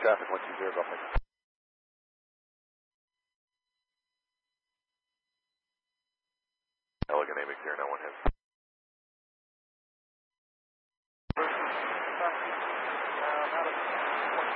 Traffic 120, Golf Mike. Elegant Amy clear, no one hits.